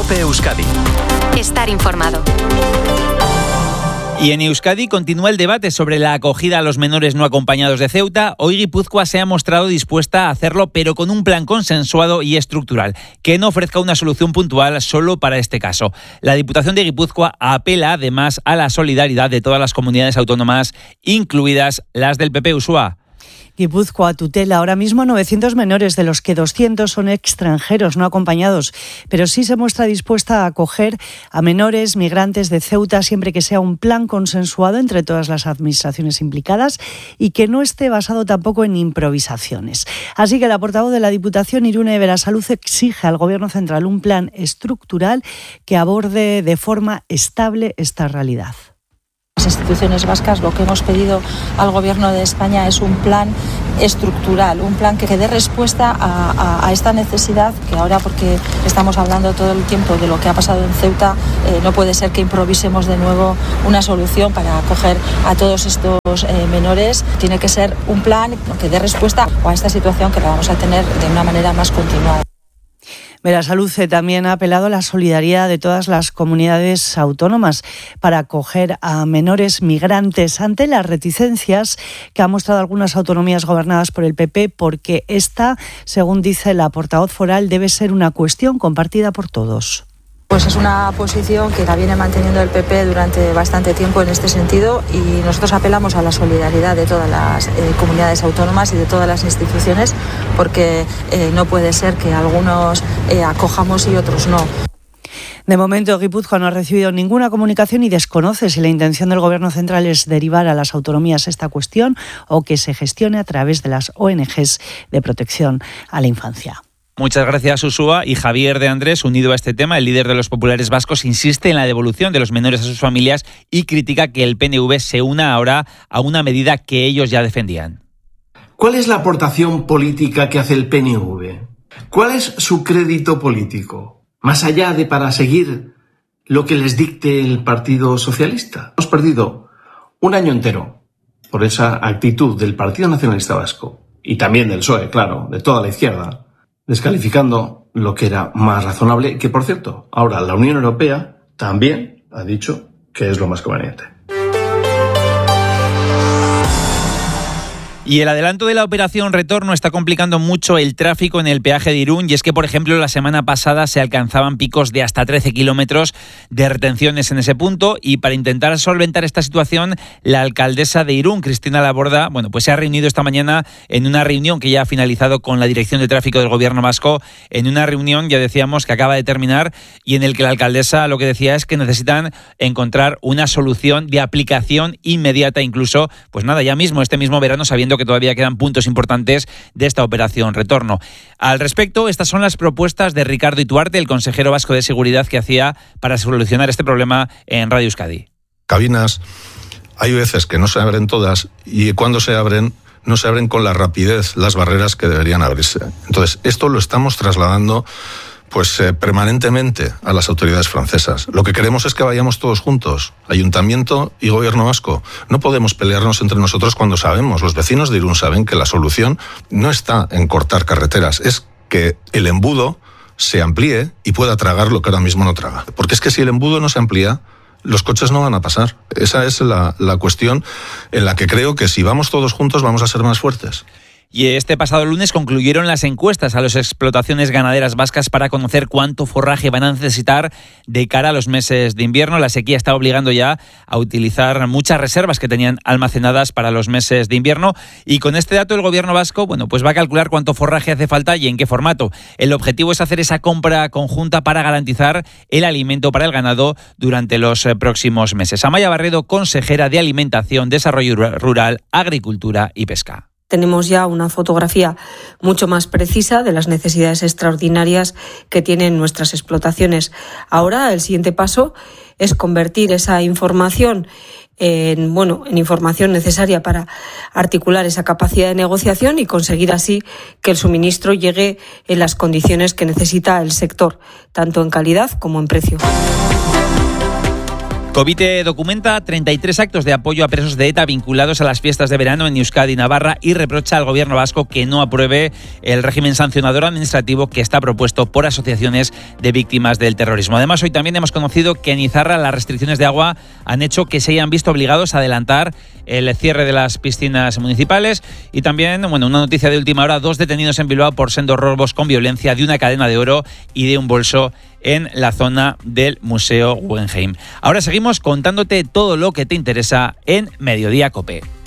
COPE Euskadi. Estar informado. Y en Euskadi continúa el debate sobre la acogida a los menores no acompañados de Ceuta. Hoy Guipúzcoa se ha mostrado dispuesta a hacerlo, pero con un plan consensuado y estructural, que no ofrezca una solución puntual solo para este caso. La Diputación de Guipúzcoa apela además a la solidaridad de todas las comunidades autónomas, incluidas las del PP Usua. Guipúzcoa tutela ahora mismo 900 menores, de los que 200 son extranjeros no acompañados, pero sí se muestra dispuesta a acoger a menores migrantes de Ceuta siempre que sea un plan consensuado entre todas las administraciones implicadas y que no esté basado tampoco en improvisaciones. Así que la portavoz de la Diputación, Irune Berasaluze, exige al Gobierno central un plan estructural que aborde de forma estable esta realidad. Las instituciones vascas lo que hemos pedido al Gobierno de España es un plan estructural, un plan que dé respuesta a esta necesidad que ahora, porque estamos hablando todo el tiempo de lo que ha pasado en Ceuta, no puede ser que improvisemos de nuevo una solución para acoger a todos estos menores. Tiene que ser un plan que dé respuesta a esta situación que la vamos a tener de una manera más continuada. Berasaluze también ha apelado a la solidaridad de todas las comunidades autónomas para acoger a menores migrantes ante las reticencias que han mostrado algunas autonomías gobernadas por el PP, porque esta, según dice la portavoz foral, debe ser una cuestión compartida por todos. Pues es una posición que la viene manteniendo el PP durante bastante tiempo en este sentido, y nosotros apelamos a la solidaridad de todas las comunidades autónomas y de todas las instituciones, porque no puede ser que algunos acojamos y otros no. De momento, Guipúzcoa no ha recibido ninguna comunicación y desconoce si la intención del Gobierno central es derivar a las autonomías esta cuestión o que se gestione a través de las ONGs de protección a la infancia. Muchas gracias, Usua. Y Javier de Andrés, unido a este tema, el líder de los populares vascos, insiste en la devolución de los menores a sus familias y critica que el PNV se una ahora a una medida que ellos ya defendían. ¿Cuál es la aportación política que hace el PNV? ¿Cuál es su crédito político? Más allá de para seguir lo que les dicte el Partido Socialista. Hemos perdido un año entero por esa actitud del Partido Nacionalista Vasco y también del PSOE, claro, de toda la izquierda, descalificando lo que era más razonable, que por cierto, ahora la Unión Europea también ha dicho que es lo más conveniente. Y el adelanto de la operación Retorno está complicando mucho el tráfico en el peaje de Irún, y es que, por ejemplo, la semana pasada se alcanzaban picos de hasta 13 kilómetros de retenciones en ese punto, y para intentar solventar esta situación, la alcaldesa de Irún, Cristina Laborda, pues se ha reunido esta mañana en una reunión que ya ha finalizado con la Dirección de Tráfico del Gobierno vasco, en una reunión, ya decíamos, que acaba de terminar, y en el que la alcaldesa lo que decía es que necesitan encontrar una solución de aplicación inmediata, incluso, ya mismo, este mismo verano, sabiendo que todavía quedan puntos importantes de esta operación Retorno. Al respecto, estas son las propuestas de Ricardo Ituarte, el consejero vasco de Seguridad, que hacía para solucionar este problema en Radio Euskadi. Cabinas, hay veces que no se abren todas, y cuando se abren, no se abren con la rapidez las barreras que deberían abrirse. Entonces, esto lo estamos trasladando permanentemente a las autoridades francesas. Lo que queremos es que vayamos todos juntos, Ayuntamiento y Gobierno vasco. No podemos pelearnos entre nosotros cuando sabemos, los vecinos de Irún saben que la solución no está en cortar carreteras, es que el embudo se amplíe y pueda tragar lo que ahora mismo no traga. Porque es que si el embudo no se amplía, los coches no van a pasar. Esa es la cuestión en la que creo que si vamos todos juntos vamos a ser más fuertes. Y este pasado lunes concluyeron las encuestas a las explotaciones ganaderas vascas para conocer cuánto forraje van a necesitar de cara a los meses de invierno. La sequía está obligando ya a utilizar muchas reservas que tenían almacenadas para los meses de invierno, y con este dato el Gobierno vasco va a calcular cuánto forraje hace falta y en qué formato. El objetivo es hacer esa compra conjunta para garantizar el alimento para el ganado durante los próximos meses. Amaya Barredo, consejera de Alimentación, Desarrollo Rural, Agricultura y Pesca. Tenemos ya una fotografía mucho más precisa de las necesidades extraordinarias que tienen nuestras explotaciones. Ahora, el siguiente paso es convertir esa información en información necesaria para articular esa capacidad de negociación y conseguir así que el suministro llegue en las condiciones que necesita el sector, tanto en calidad como en precio. Covite documenta 33 actos de apoyo a presos de ETA vinculados a las fiestas de verano en Euskadi y Navarra y reprocha al gobierno vasco que no apruebe el régimen sancionador administrativo que está propuesto por asociaciones de víctimas del terrorismo. Además, hoy también hemos conocido que en Izarra las restricciones de agua han hecho que se hayan visto obligados a adelantar el cierre de las piscinas municipales y también, una noticia de última hora, 2 detenidos en Bilbao por sendos robos con violencia de una cadena de oro y de un bolso en la zona del Museo Guggenheim. Ahora seguimos contándote todo lo que te interesa en Mediodía COPE.